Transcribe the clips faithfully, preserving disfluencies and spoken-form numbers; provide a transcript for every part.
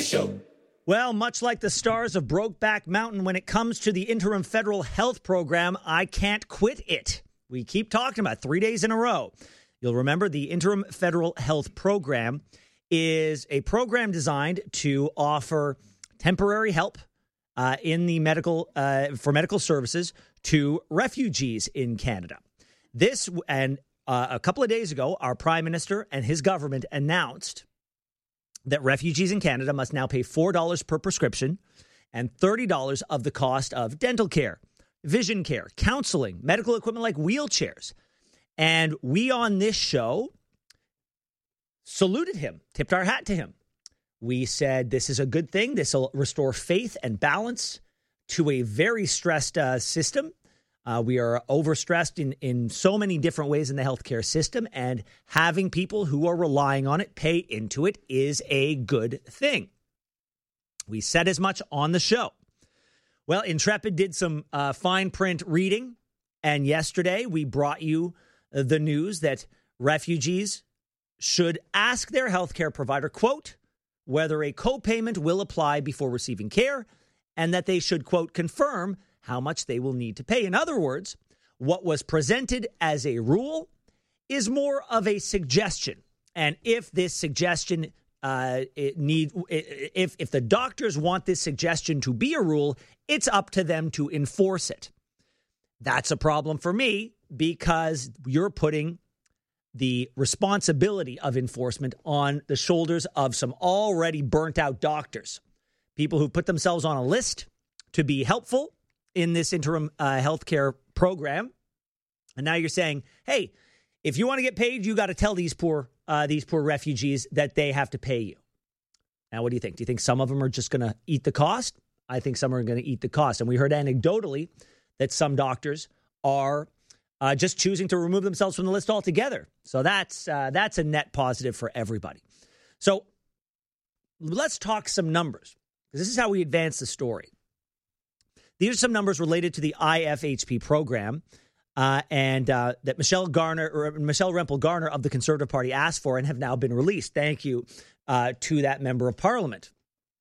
Show. Well, much like the stars of Brokeback Mountain, when it comes to the interim federal health program, I can't quit it. We keep talking about it three days in a row. You'll remember the interim federal health program is a program designed to offer temporary help uh, in the medical uh, for medical services to refugees in Canada. This and uh, a couple of days ago, our prime minister and his government announced that refugees in Canada must now pay four dollars per prescription and thirty dollars of the cost of dental care, vision care, counseling, medical equipment like wheelchairs. And we on this show saluted him, tipped our hat to him. We said this is a good thing. This will restore faith and balance to a very stressed uh, system. Uh, we are overstressed in, in so many different ways in the healthcare system, and having people who are relying on it pay into it is a good thing. We said as much on the show. Well, Intrepid did some uh, fine print reading, and yesterday we brought you the news that refugees should ask their healthcare provider, quote, whether a copayment will apply before receiving care, and that they should, quote, confirm how much they will need to pay. In other words, what was presented as a rule is more of a suggestion. And if this suggestion uh, it need if if the doctors want this suggestion to be a rule, it's up to them to enforce it. That's a problem for me because you're putting the responsibility of enforcement on the shoulders of some already burnt out doctors, people who put themselves on a list to be helpful in this interim uh, healthcare program. And now you're saying, hey, if you want to get paid, you got to tell these poor uh, these poor refugees that they have to pay you. Now, what do you think? Do you think some of them are just going to eat the cost? I think some are going to eat the cost. And we heard anecdotally that some doctors are uh, just choosing to remove themselves from the list altogether. So that's uh, that's a net positive for everybody. So let's talk some numbers, because this is how we advance the story. These are some numbers related to the I F H P program uh, and uh, that Michelle Garner or Michelle Rempel Garner of the Conservative Party asked for and have now been released. Thank you uh, to that member of parliament.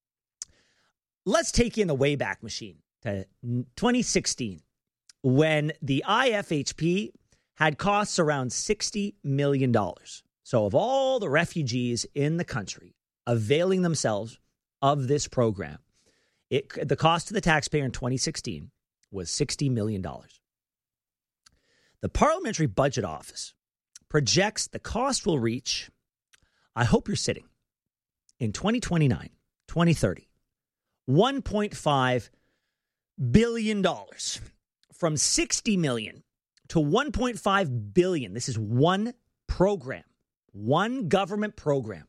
Let's take you in the Wayback Machine to twenty sixteen, when the I F H P had costs around sixty million dollars. So of all the refugees in the country availing themselves of this program, It, the cost to the taxpayer in twenty sixteen was sixty million dollars. The Parliamentary Budget Office projects the cost will reach, I hope you're sitting, in twenty twenty-nine, twenty thirty, one point five billion dollars. From sixty million dollars to one point five billion dollars. This is one program, one government program.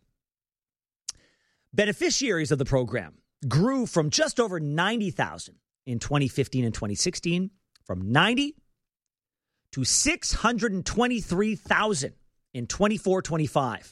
Beneficiaries of the program grew from just over ninety thousand in twenty fifteen and twenty sixteen, from ninety to six hundred twenty-three thousand in twenty-four twenty-five.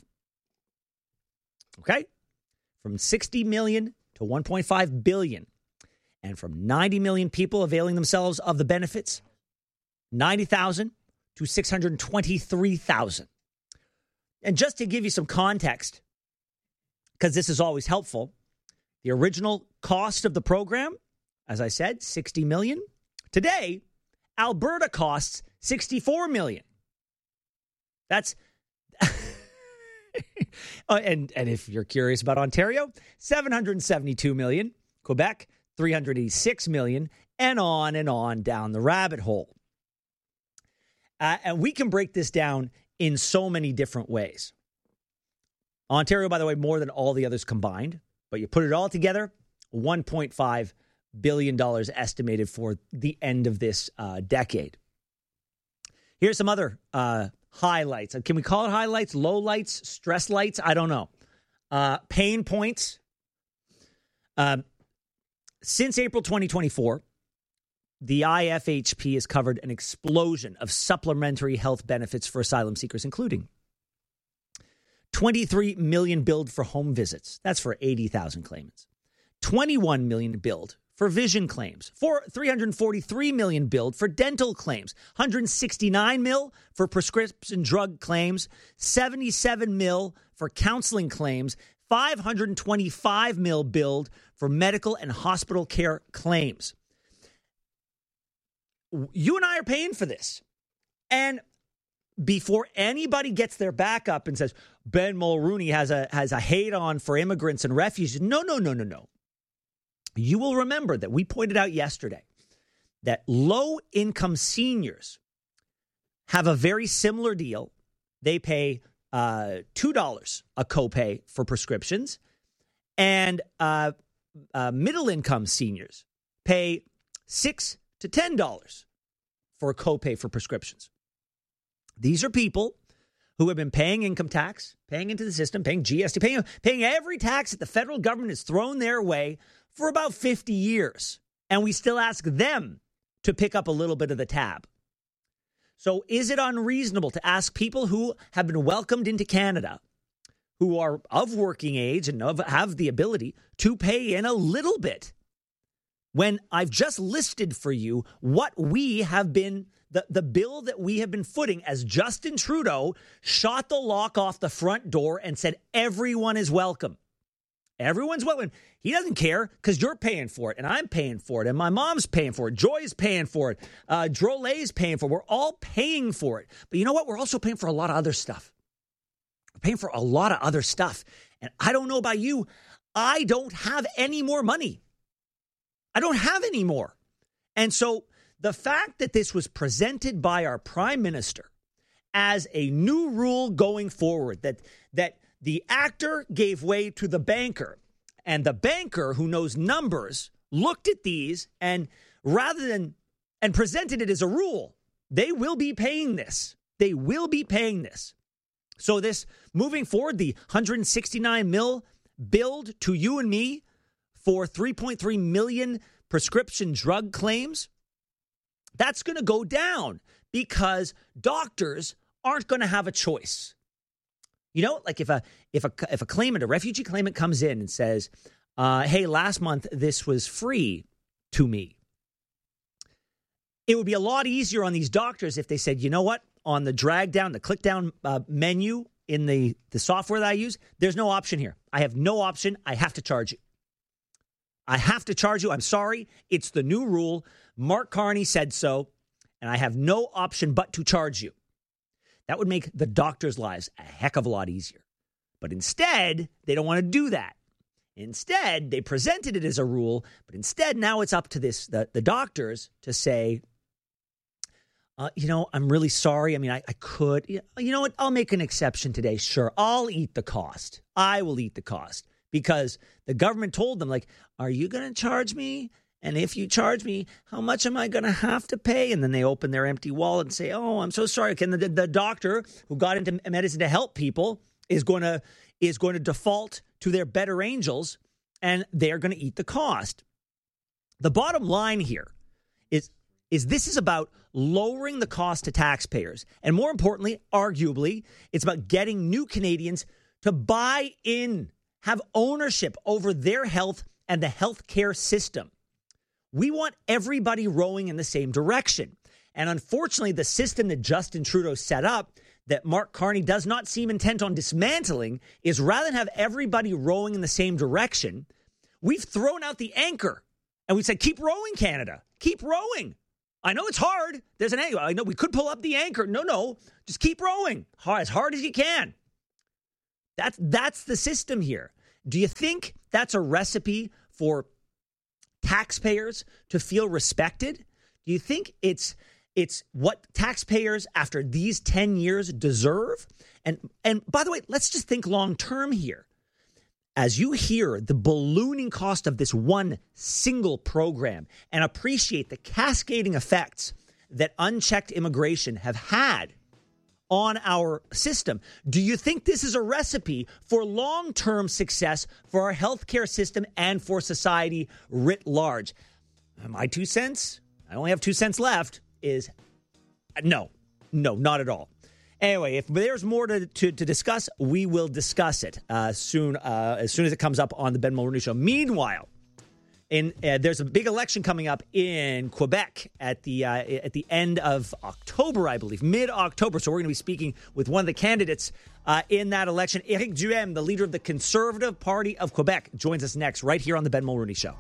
Okay? From sixty million to one point five billion. And from ninety million people availing themselves of the benefits, ninety thousand to six hundred twenty-three thousand. And just to give you some context, because this is always helpful, the original cost of the program, as I said, sixty million dollars. Today, Alberta costs sixty-four million dollars. That's uh, and and if you're curious about Ontario, seven hundred seventy-two million dollars. Quebec, three hundred eighty-six million dollars, and on and on down the rabbit hole. Uh, and we can break this down in so many different ways. Ontario, by the way, more than all the others combined. But you put it all together, one point five billion dollars estimated for the end of this uh, decade. Here's some other uh, highlights. Can we call it highlights, lowlights, stress lights? I don't know. Uh, pain points. Uh, since April twenty twenty-four, the I F H P has covered an explosion of supplementary health benefits for asylum seekers, including twenty-three million dollars billed for home visits. That's for eighty thousand claimants. twenty-one million dollars billed for vision claims. For three hundred forty-three million dollars billed for dental claims. one hundred sixty-nine million dollars for prescription drug claims. seventy-seven million dollars for counseling claims. five hundred twenty-five mil billed for medical and hospital care claims. You and I are paying for this. And before anybody gets their back up and says, Ben Mulrooney has a has a hate on for immigrants and refugees. No, no, no, no, no. You will remember that we pointed out yesterday that low-income seniors have a very similar deal. They pay uh, two dollars a copay for prescriptions, and uh, uh, middle-income seniors pay six to ten dollars for a copay for prescriptions. These are people who have been paying income tax, paying into the system, paying G S T, paying, paying every tax that the federal government has thrown their way for about fifty years. And we still ask them to pick up a little bit of the tab. So is it unreasonable to ask people who have been welcomed into Canada, who are of working age and of, have the ability to pay in a little bit, when I've just listed for you what we have been, the, the bill that we have been footing as Justin Trudeau shot the lock off the front door and said, everyone is welcome. Everyone's welcome. He doesn't care because you're paying for it and I'm paying for it and my mom's paying for it. Joy's paying for it. Uh, Drolet's paying for it. We're all paying for it. But you know what? We're also paying for a lot of other stuff. We're paying for a lot of other stuff. And I don't know about you. I don't have any more money. I don't have any more. And so the fact that this was presented by our prime minister as a new rule going forward, that that the actor gave way to the banker, and the banker who knows numbers looked at these and rather than and presented it as a rule, they will be paying this. They will be paying this. So this moving forward, the one hundred sixty-nine mil billed to you and me for three point three million prescription drug claims, that's going to go down because doctors aren't going to have a choice. You know, like if a if a if a claimant, a refugee claimant comes in and says, uh, hey, last month this was free to me. It would be a lot easier on these doctors if they said, you know what, on the drag down, the click down uh, menu in the, the software that I use, there's no option here. I have no option. I have to charge you. I have to charge you. I'm sorry. It's the new rule. Mark Carney said so, and I have no option but to charge you. That would make the doctors' lives a heck of a lot easier. But instead, they don't want to do that. Instead, they presented it as a rule, but instead now it's up to this the, the doctors to say, uh, you know, I'm really sorry. I mean, I, I could. You know what? I'll make an exception today. Sure, I'll eat the cost. I will eat the cost. Because the government told them, like, are you going to charge me? And if you charge me, how much am I going to have to pay? And then they open their empty wallet and say, oh, I'm so sorry. Can the, the doctor who got into medicine to help people is going to is going to default to their better angels, and they're going to eat the cost. The bottom line here is, is this is about lowering the cost to taxpayers. And more importantly, arguably, it's about getting new Canadians to buy in, have ownership over their health and the healthcare system. We want everybody rowing in the same direction. And unfortunately, the system that Justin Trudeau set up, that Mark Carney does not seem intent on dismantling, is rather than have everybody rowing in the same direction, we've thrown out the anchor. And we said, keep rowing, Canada. Keep rowing. I know it's hard. There's an anchor. I know we could pull up the anchor. No, no. Just keep rowing as hard as you can. That's, that's the system here. Do you think that's a recipe for taxpayers to feel respected? Do you think it's it's what taxpayers after these ten years deserve? And and by the way, let's just think long term here. As you hear the ballooning cost of this one single program and appreciate the cascading effects that unchecked immigration have had on our system, do you think this is a recipe for long-term success for our healthcare system and for society writ large? My two cents, I only have two cents left, is no, no, not at all. Anyway, if there's more to, to, to discuss, we will discuss it uh, soon, uh, as soon as it comes up on the Ben Mulrooney Show. Meanwhile, In uh, there's a big election coming up in Quebec at the uh, at the end of October, I believe, mid-October. So we're going to be speaking with one of the candidates uh, in that election. Éric Duhaime, the leader of the Conservative Party of Quebec, joins us next right here on the Ben Mulroney Show.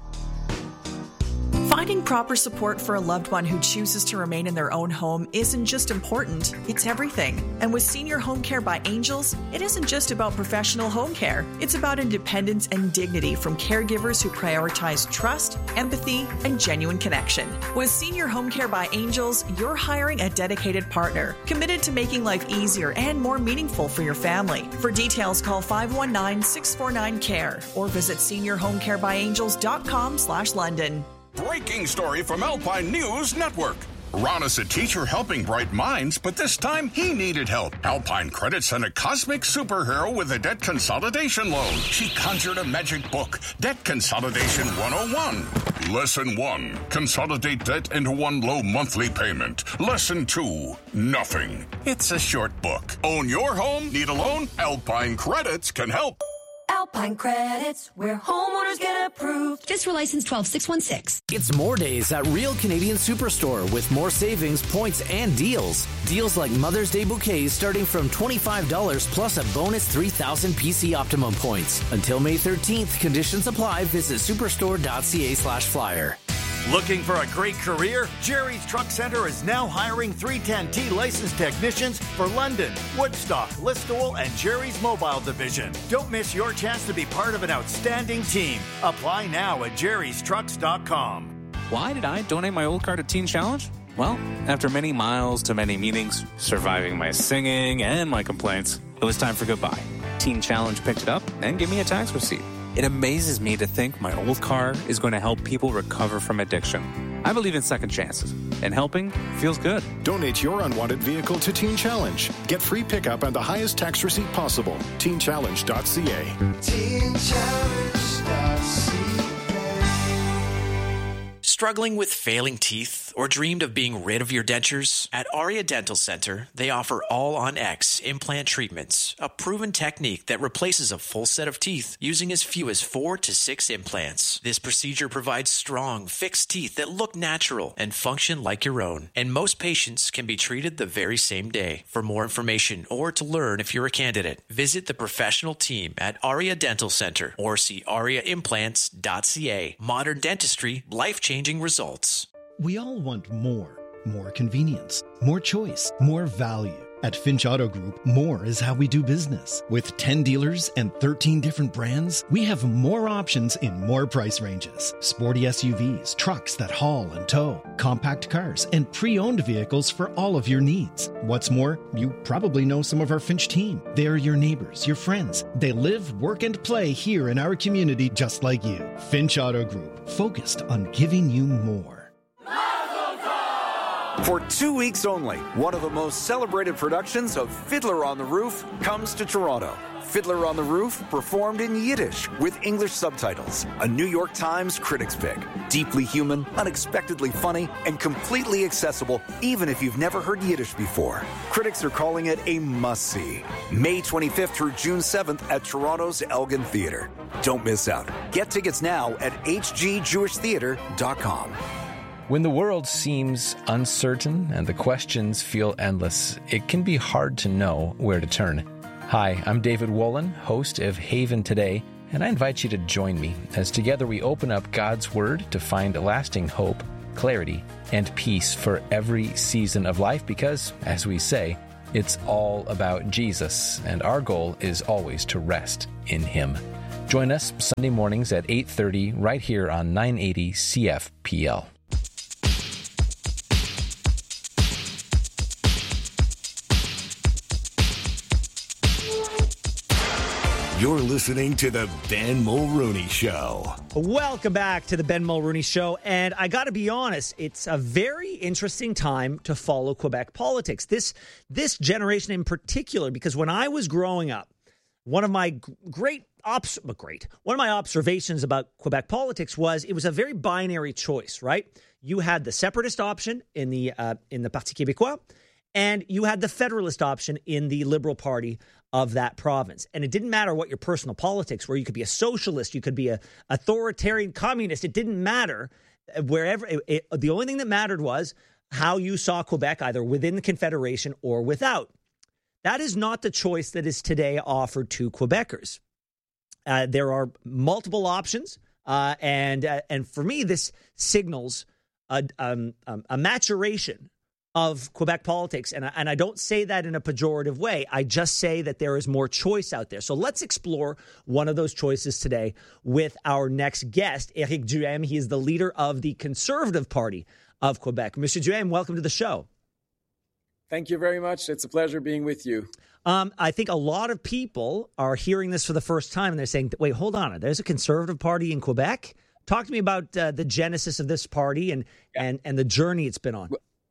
Finding proper support for a loved one who chooses to remain in their own home isn't just important, it's everything. And with Senior Home Care by Angels, it isn't just about professional home care. It's about independence and dignity from caregivers who prioritize trust, empathy, and genuine connection. With Senior Home Care by Angels, you're hiring a dedicated partner, committed to making life easier and more meaningful for your family. For details, call five one nine, six four nine, C A R E or visit senior home care by angels dot com slash London. Breaking story from Alpine News Network. Ron is a teacher helping bright minds, but this time he needed help. Alpine Credit sent a cosmic superhero with a debt consolidation loan. She conjured a magic book, Debt Consolidation one oh one. Lesson one, consolidate debt into one low monthly payment. Lesson two, nothing. It's a short book. Own your home? Need a loan? Alpine Credits can help. Alpine Credits, where homeowners get approved. Just for license twelve six one six. It's more days at Real Canadian Superstore with more savings, points, and deals. Deals like Mother's Day bouquets starting from twenty-five dollars plus a bonus three thousand P C Optimum points. Until May thirteenth, conditions apply. Visit superstore.ca slash flyer. Looking for a great career? Jerry's Truck Center is now hiring three ten T licensed technicians for London, Woodstock, Listowel, and Jerry's Mobile Division. Don't miss your chance to be part of an outstanding team. Apply now at jerrys trucks dot com. Why did I donate my old car to Teen Challenge? Well, after many miles to many meetings, surviving my singing and my complaints, it was time for goodbye. Teen Challenge picked it up and gave me a tax receipt. It amazes me to think my old car is going to help people recover from addiction. I believe in second chances, and helping feels good. Donate your unwanted vehicle to Teen Challenge. Get free pickup and the highest tax receipt possible. teen challenge dot c a. teen challenge dot c a. Struggling with failing teeth or dreamed of being rid of your dentures? At Aria Dental Center, they offer All-on-X implant treatments, a proven technique that replaces a full set of teeth using as few as four to six implants. This procedure provides strong, fixed teeth that look natural and function like your own, and most patients can be treated the very same day. For more information or to learn if you're a candidate, visit the professional team at Aria Dental Center or see aria implants dot c a. Modern dentistry, life-changing results. We all want more. More convenience, more choice, more value. At Finch Auto Group, more is how we do business. With ten dealers and thirteen different brands, we have more options in more price ranges. Sporty S U Vs, trucks that haul and tow, compact cars, and pre-owned vehicles for all of your needs. What's more, you probably know some of our Finch team. They're your neighbors, your friends. They live, work, and play here in our community just like you. Finch Auto Group, focused on giving you more. For two weeks only, one of the most celebrated productions of Fiddler on the Roof comes to Toronto. Fiddler on the Roof, performed in Yiddish with English subtitles. A New York Times critics pick. Deeply human, unexpectedly funny, and completely accessible even if you've never heard Yiddish before. Critics are calling it a must-see. May twenty-fifth through June seventh at Toronto's Elgin Theatre. Don't miss out. Get tickets now at h g jewish theatre dot com. When the world seems uncertain and the questions feel endless, it can be hard to know where to turn. Hi, I'm David Wolin, host of Haven Today, and I invite you to join me as together we open up God's Word to find lasting hope, clarity, and peace for every season of life because, as we say, it's all about Jesus, and our goal is always to rest in Him. Join us Sunday mornings at eight thirty right here on nine eighty C F P L. You're listening to the Ben Mulroney Show. Welcome back to the Ben Mulroney Show. And I got to be honest, it's a very interesting time to follow Quebec politics. This this generation in particular, because when I was growing up, one of my great obs- great one of my observations about Quebec politics was it was a very binary choice, right? You had the separatist option in the uh, in the Parti Québécois, and you had the federalist option in the Liberal Party of that province. And it didn't matter what your personal politics were. You could be a socialist, you could be a authoritarian communist. It didn't matter. Wherever it, it, the only thing that mattered was how you saw Quebec, either within the Confederation or without. That is not the choice that is today offered to Quebecers. Uh, there are multiple options, uh, and uh, and for me, this signals a, um, um, a maturation of Quebec politics, and I, and I don't say that in a pejorative way. I just say that there is more choice out there. So let's explore one of those choices today with our next guest, Éric Duhaime. He is the leader of the Conservative Party of Quebec. Mister Duhaime, welcome to the show. Thank you very much. It's a pleasure being with you. Um, I think a lot of people are hearing this for the first time, and they're saying, wait, hold on. There's a Conservative Party in Quebec? Talk to me about uh, the genesis of this party and, yeah. and, and the journey it's been on.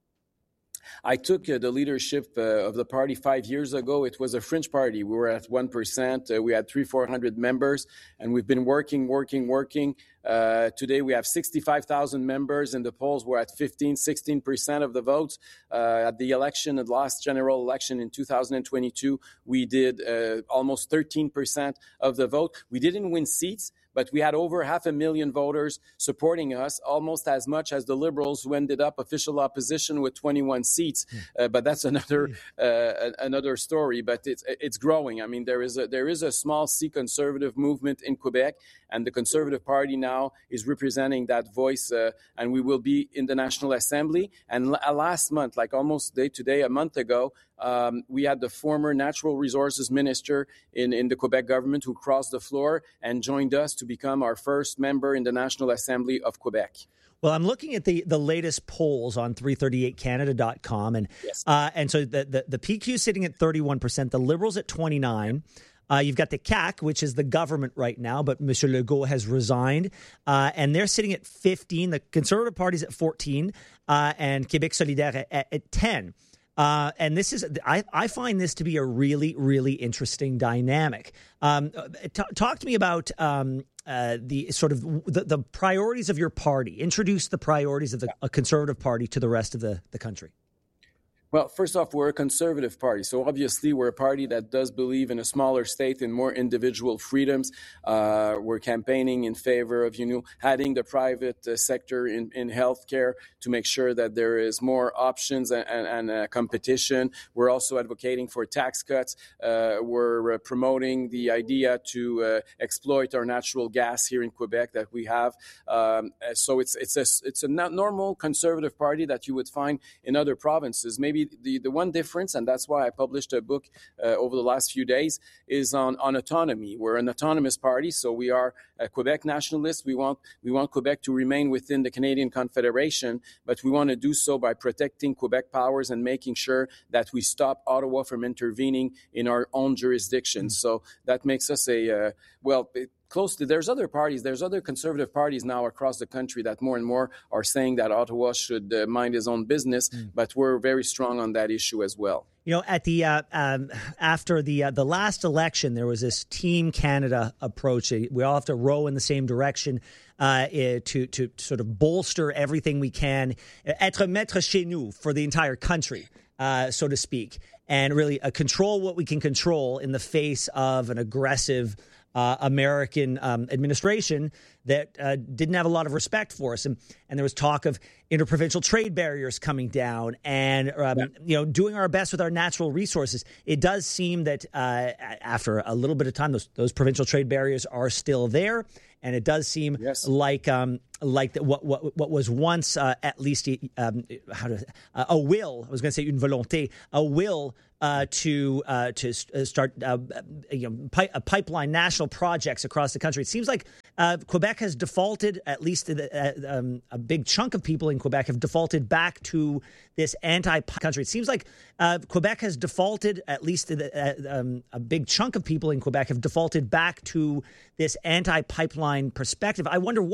I took uh, the leadership uh, of the party five years ago. It was a fringe party. We were at one percent. Uh, we had three, four hundred members, and we've been working, working, working. Uh, today we have sixty-five thousand members. In the polls, we're at fifteen, sixteen percent of the votes. Uh, at the election, the last general election in two thousand twenty-two, we did uh, almost thirteen percent of the vote. We didn't win seats, but we had over half a million voters supporting us, almost as much as the Liberals, who ended up official opposition with twenty-one seats. Mm. Uh, but that's another uh, another story. But it's it's growing. I mean, there is a there is a small C conservative movement in Quebec, and the Conservative Party now is representing that voice, uh, and we will be in the National Assembly. And l- last month, like almost day to day, a month ago, um, we had the former Natural Resources Minister in, in the Quebec government who crossed the floor and joined us to become our first member in the National Assembly of Quebec. Well, I'm looking at the, the latest polls on three thirty-eight Canada dot com, and yes. uh, and so the, the, the P Q sitting at thirty-one percent, the Liberals at twenty-nine percent. Uh, you've got the C A Q, which is the government right now, but Mister Legault has resigned, uh, and they're sitting at fifteen. The Conservative Party's at fourteen, uh, and Québec solidaire at, at ten. Uh, and this is, I, I find this to be a really, really interesting dynamic. Um, t- talk to me about um, uh, the sort of the, the priorities of your party. Introduce the priorities of the a Conservative Party to the rest of the, the country. Well, first off, we're a conservative party. So obviously, we're a party that does believe in a smaller state and more individual freedoms. Uh, we're campaigning in favor of, you know, adding the private uh, sector in, in healthcare to make sure that there is more options and, and, and uh, competition. We're also advocating for tax cuts. Uh, we're uh, promoting the idea to uh, exploit our natural gas here in Quebec that we have. Um, so it's it's a it's a normal conservative party that you would find in other provinces. Maybe The, the one difference, and that's why I published a book uh, over the last few days, is on, on autonomy. We're an autonomous party, so we are a Quebec nationalist. We want we want Quebec to remain within the Canadian Confederation, but we want to do so by protecting Quebec powers and making sure that we stop Ottawa from intervening in our own jurisdiction. Mm-hmm. So that makes us a, uh, well, it, close to, there's other parties, there's other conservative parties now across the country that more and more are saying that Ottawa should uh, mind his own business, mm. but we're very strong on that issue as well. You know, at the uh, um, after the uh, the last election, there was this Team Canada approach. We all have to row in the same direction uh, to to sort of bolster everything we can, être maître chez nous for the entire country, uh, so to speak, and really uh, control what we can control in the face of an aggressive Uh, American um, administration that uh, didn't have a lot of respect for us. And, and there was talk of interprovincial trade barriers coming down and, um, yeah. you know, doing our best with our natural resources. It does seem that uh, after a little bit of time, those, those provincial trade barriers are still there. And it does seem yes. like um, like the, what what what was once uh, at least um, how to uh, a will. I was going to say une volonté, a will uh, to uh, to start uh, you know pi- uh, pipeline national projects across the country. It seems like uh, Quebec has defaulted. At least the, uh, um, a big chunk of people in Quebec have defaulted back to this anti-country. It seems like uh, Quebec has defaulted. At least the, uh, um, a big chunk of people in Quebec have defaulted back to this anti-pipeline perspective. I wonder what